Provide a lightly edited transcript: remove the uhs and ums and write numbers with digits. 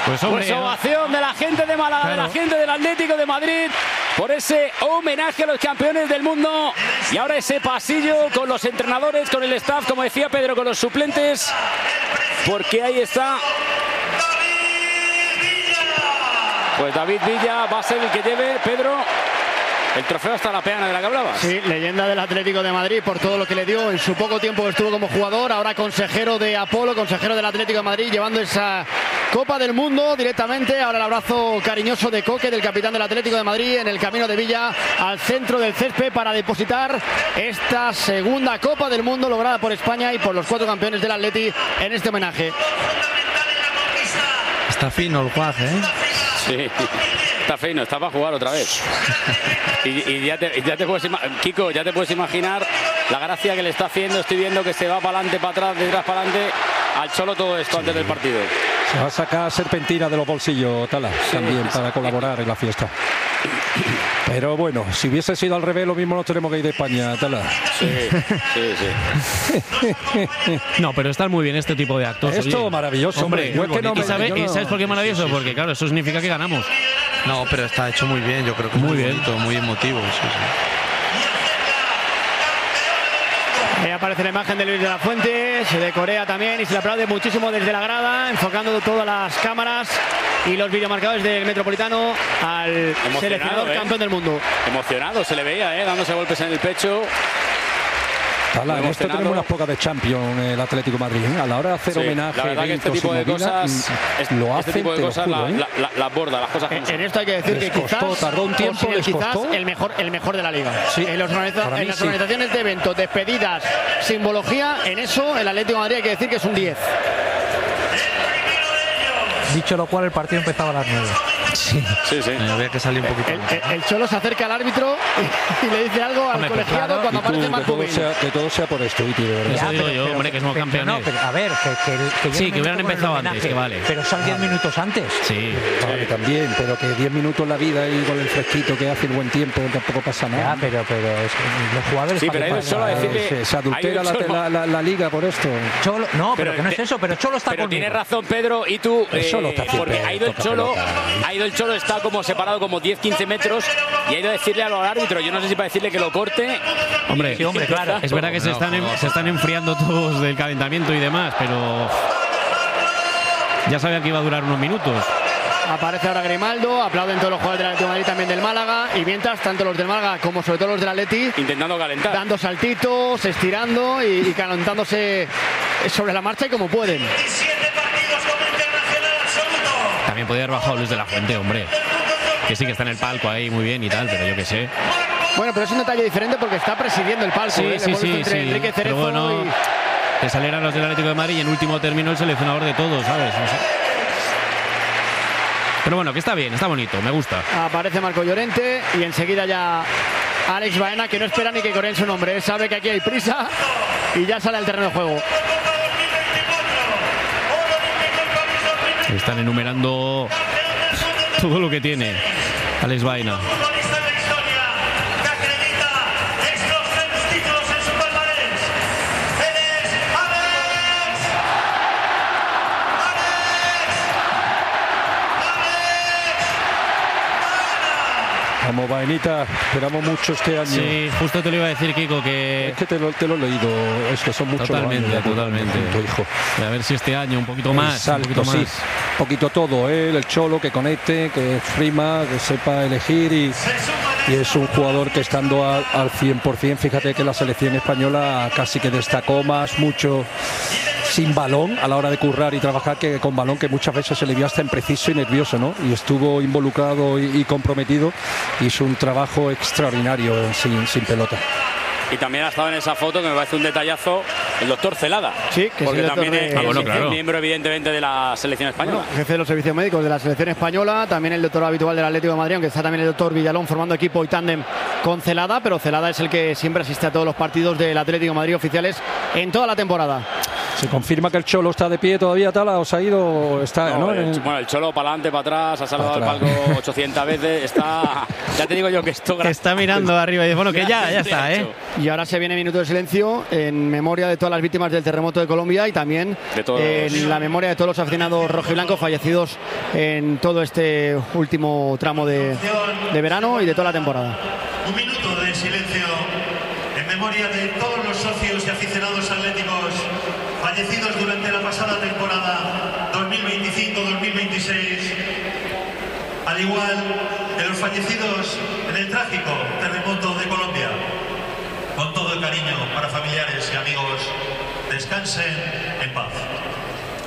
Pues ovación de la gente de Málaga, claro, de la gente del Atlético de Madrid, por ese homenaje a los campeones del mundo. Y ahora ese pasillo con los entrenadores, con el staff, como decía Pedro, con los suplentes, porque ahí está. Pues David Villa va a ser el que lleve, Pedro, el trofeo hasta la peana de la que hablabas. Sí, leyenda del Atlético de Madrid por todo lo que le dio en su poco tiempo que estuvo como jugador. Ahora consejero de Apolo, consejero del Atlético de Madrid, llevando esa Copa del Mundo directamente. Ahora el abrazo cariñoso de Coque, del capitán del Atlético de Madrid, en el camino de Villa al centro del césped para depositar esta segunda Copa del Mundo lograda por España y por los 4 campeones del Atleti en este homenaje. Está fino el guaje, ¿eh? Sí, está fino, está para jugar otra vez. Y ya te puedes Kiko, ya te puedes imaginar la gracia que le está haciendo. Estoy viendo que se va para adelante, para atrás, de atrás para adelante al Cholo todo esto, sí, antes del partido. Se va a sacar serpentina de los bolsillos, Tala, sí, también para colaborar en la fiesta. Pero bueno, si hubiese sido al revés, lo mismo nos tenemos que ir de España, Tala. Sí, sí, sí. No, pero están muy bien este tipo de actos. Esto es maravilloso, hombre. ¿Y sabes por qué es maravilloso? Sí, porque claro, eso significa que ganamos. No, pero está hecho muy bien, yo creo que muy bien, bonito, muy emotivo. Sí, sí. Ahí aparece la imagen de Luis de la Fuente, se de Corea también, y se le aplaude muchísimo desde la grada, enfocando todas las cámaras y los videomarcadores del Metropolitano al seleccionador campeón del mundo. Emocionado se le veía, dándose golpes en el pecho. En esto tenemos unas pocas de Champions el Atlético de Madrid, a la hora de hacer homenaje, la verdad que este tipo de cosas las borda, las cosas en esto hay que decir que quizás tardó un tiempo, quizás el mejor de la liga. Sí, en las organizaciones de eventos, despedidas, simbología, en eso el Atlético de Madrid hay que decir que es un 10. Dicho lo cual, el partido empezaba a las 9. Sí. Había que salir un poquito. El Cholo se acerca al árbitro y le dice algo al colegiado cuando aparece Marco Bin. Que todo sea por esto, Iti, de verdad. Eso digo yo, hombre, que somos campeones. No, pero a ver, que hubieran empezado antes, que vale. Pero son 10 minutos antes. Sí. Vale, también, pero que 10 minutos en la vida y con el fresquito que hace el buen tiempo tampoco pasa nada. Pero es los jugadores... Sí, pero hay Cholo a decirle... Se adultera la liga por esto. Cholo, no, pero que no es eso, pero Cholo está conmigo. Pero tienes razón, Pedro, y tú... porque ha ido el Cholo, está como separado como 10-15 metros y ha ido a decirle al árbitro, yo no sé si para decirle que lo corte. Hombre, sí, hombre, claro. Es verdad que se están enfriando todos del calentamiento y demás, pero ya sabían que iba a durar unos minutos. Aparece ahora Grimaldo, aplauden todos los jugadores del Atlético de Madrid, también del Málaga, y mientras tanto los del Málaga como sobre todo los del Atleti intentando calentar, dando saltitos, estirando y calentándose sobre la marcha y como pueden. También podría haber bajado Luis de la Fuente, hombre. Que sí que está en el palco ahí muy bien y tal, pero yo qué sé. Bueno, pero es un detalle diferente porque está presidiendo el palco. Sí. Enrique Cerezo, pero bueno, que salieran los del Atlético de Madrid y en último término el seleccionador de todos, ¿sabes? No sé. Pero bueno, que está bien, está bonito, me gusta. Aparece Marco Llorente y enseguida ya Alex Baena, que no espera ni que coreen su nombre. Él sabe que aquí hay prisa y ya sale al terreno de juego. Están enumerando todo lo que tiene Alex Baena. Vamos, Baenita, esperamos mucho este año. Sí, justo te lo iba a decir, Kiko, que... Es que te lo he leído, es que son muchos totalmente, años. Totalmente. Tu hijo. A ver si este año un poquito más. Salto, sí. Un poquito todo, el Cholo, que conecte, que frima, que sepa elegir y es un jugador que estando al 100%, fíjate que la selección española casi que destacó mucho sin balón a la hora de currar y trabajar que con balón, que muchas veces se le vio hasta impreciso y nervioso, ¿no? Y estuvo involucrado y comprometido, hizo un trabajo extraordinario sin pelota. Y también ha estado en esa foto, que me parece un detallazo, el doctor Celada. Sí, que porque también es claro. miembro evidentemente de la selección española. Bueno, jefe de los servicios médicos de la selección española, también el doctor habitual del Atlético de Madrid, aunque está también el doctor Villalón formando equipo y tándem con Celada, pero Celada es el que siempre asiste a todos los partidos del Atlético de Madrid oficiales en toda la temporada. Se confirma que el Cholo está de pie todavía, Tala, ¿os ha ido? Está, ¿no? Bueno, el Cholo para adelante, para atrás, ha saludado al palco 800 veces. Está, ya te digo yo que esto... Está mirando arriba y dice, bueno, que ya está, ¿eh? Y ahora se viene minuto de silencio en memoria de todas las víctimas del terremoto de Colombia y también en la memoria de todos los aficionados rojiblancos fallecidos en todo este último tramo de verano y de toda la temporada. Un minuto de silencio en memoria de todos los socios y aficionados atléticos fallecidos durante la pasada temporada 2025-2026, al igual de los fallecidos en el trágico terremoto de Colombia. Con todo el cariño para familiares y amigos, descansen en paz.